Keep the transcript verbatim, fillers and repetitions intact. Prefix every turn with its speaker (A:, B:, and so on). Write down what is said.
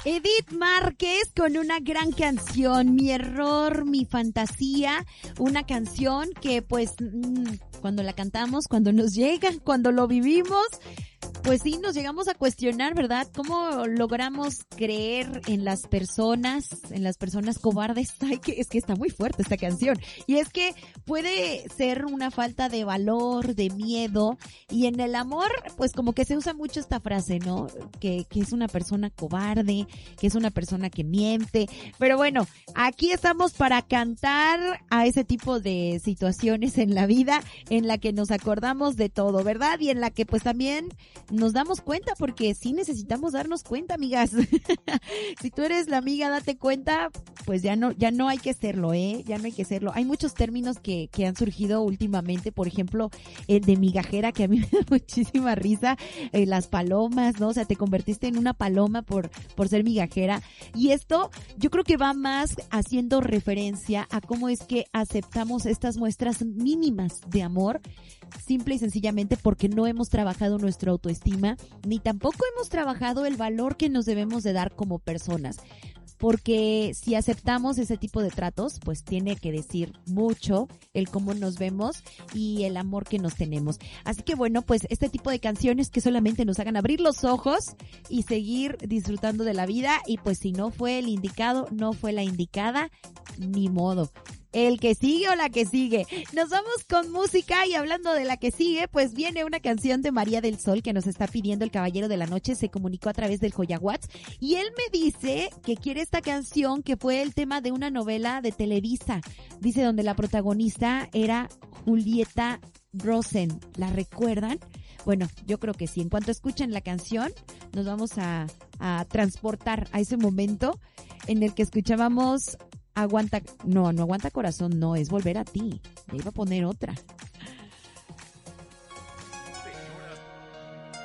A: Edith Márquez con una gran canción, Mi error, mi fantasía, una canción que pues cuando la cantamos, cuando nos llega, cuando lo vivimos, pues sí, nos llegamos a cuestionar, ¿verdad? ¿Cómo logramos creer en las personas, en las personas cobardes? Ay, que es que está muy fuerte esta canción. Y es que puede ser una falta de valor, de miedo, y en el amor, pues como que se usa mucho esta frase, ¿no? Que, que es una persona cobarde, que es una persona que miente. Pero bueno, aquí estamos para cantar a ese tipo de situaciones en la vida, en la que nos acordamos de todo, ¿verdad? Y en la que pues también nos damos cuenta, porque sí necesitamos darnos cuenta, amigas. Si tú eres la amiga, date cuenta, pues ya no, ya no hay que serlo, ¿eh? Ya no hay que serlo. Hay muchos términos que, que han surgido últimamente, por ejemplo, el de migajera, que a mí me da muchísima risa, eh, las palomas, ¿no? O sea, te convertiste en una paloma por, por ser migajera. Y esto, yo creo que va más haciendo referencia a cómo es que aceptamos estas muestras mínimas de amor, simple y sencillamente porque no hemos trabajado nuestra autoestima, ni tampoco hemos trabajado el valor que nos debemos de dar como personas. Porque si aceptamos ese tipo de tratos, pues tiene que decir mucho el cómo nos vemos y el amor que nos tenemos. Así que bueno, pues este tipo de canciones que solamente nos hagan abrir los ojos y seguir disfrutando de la vida, y pues si no fue el indicado, no fue la indicada, ni modo. El que sigue o la que sigue. Nos vamos con música, y hablando de la que sigue, pues viene una canción de María del Sol que nos está pidiendo el Caballero de la Noche. Se comunicó a través del Joya Watts y él me dice que quiere esta canción, que fue el tema de una novela de Televisa. Dice, donde la protagonista era Julieta Rosen. ¿La recuerdan? Bueno, yo creo que sí. En cuanto escuchen la canción, nos vamos a, a transportar a ese momento en el que escuchábamos Aguanta, no, no aguanta corazón, no, es Volver a ti. Le iba a poner otra.